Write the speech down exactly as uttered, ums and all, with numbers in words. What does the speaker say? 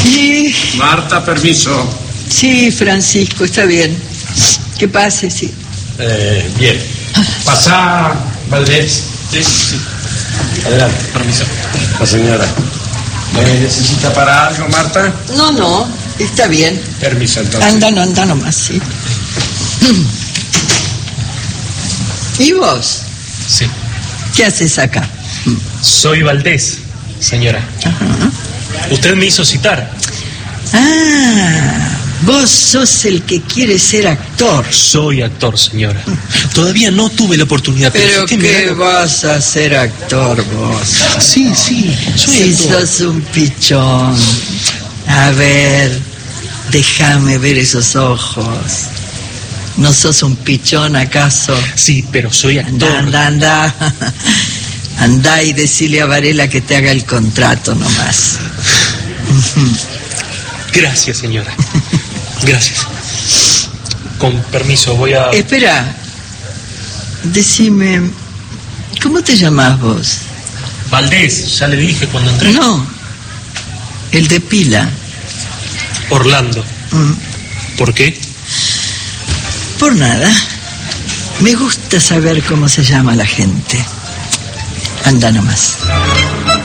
Sí. Marta, permiso. Sí, Francisco, está bien. Que pase, sí. Eh, bien. Pasá, Valdés. Sí, sí. Adelante. Permiso. La señora. ¿Me necesita para algo, Marta? No, no, está bien. Permiso, entonces. Anda, no, anda nomás, sí. ¿Y vos? Sí. ¿Qué haces acá? Soy Valdés, señora. Ajá. Usted me hizo citar. Ah, vos sos el que quiere ser actor. Soy actor, señora. Todavía no tuve la oportunidad. Pero ¿qué ¿qué vas a ser actor vos? Sí, sí, soy Si actor. sos un pichón. A ver, déjame ver esos ojos. ¿No sos un pichón acaso? Sí, pero soy actor. Anda, anda, anda. Andá y decile a Varela que te haga el contrato nomás. Gracias, señora. Gracias. Con permiso, voy a... Espera. Decime, ¿cómo te llamás vos? Valdés, ya le dije cuando entré. No, el de pila. Orlando. Mm, ¿Por qué? Por nada. Me gusta saber cómo se llama la gente. Anda nomás.